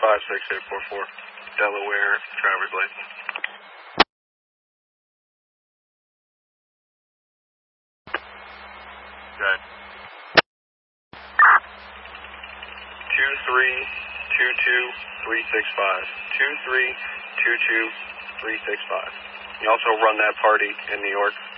56844, Delaware, driver's license. Good. 2322365. 2322365. You also run that party in New York?